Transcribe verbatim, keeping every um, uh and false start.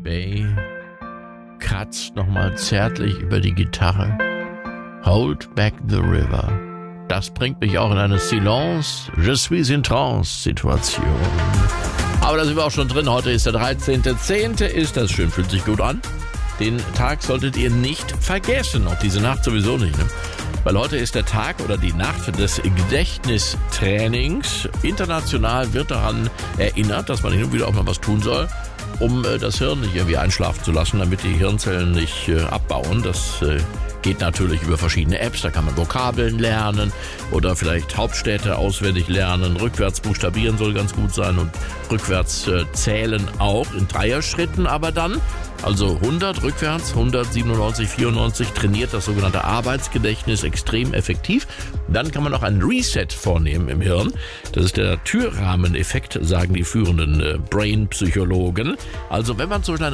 Bay kratzt nochmal zärtlich über die Gitarre. Hold back the river. Das bringt mich auch in eine Silence, je suis in trance Situation. Aber da sind wir auch schon drin. Heute ist der dreizehnte zehnte Ist das schön, fühlt sich gut an. Den Tag solltet ihr nicht vergessen, auch diese Nacht sowieso nicht, ne? Weil heute ist der Tag oder die Nacht des Gedächtnistrainings. International wird daran erinnert, dass man hin und wieder auch mal was tun soll, um äh, das Hirn nicht irgendwie einschlafen zu lassen, damit die Hirnzellen nicht äh, abbauen. Das äh, geht natürlich über verschiedene Apps. Da kann man Vokabeln lernen oder vielleicht Hauptstädte auswendig lernen. Rückwärts buchstabieren soll ganz gut sein und rückwärts äh, zählen auch in Dreierschritten, aber dann also hundert rückwärts, hundertsiebenundneunzig, vierundneunzig, trainiert das sogenannte Arbeitsgedächtnis extrem effektiv. Dann kann man auch einen Reset vornehmen im Hirn. Das ist der Türrahmeneffekt, sagen die führenden äh, Brain-Psychologen. Also wenn man zum Beispiel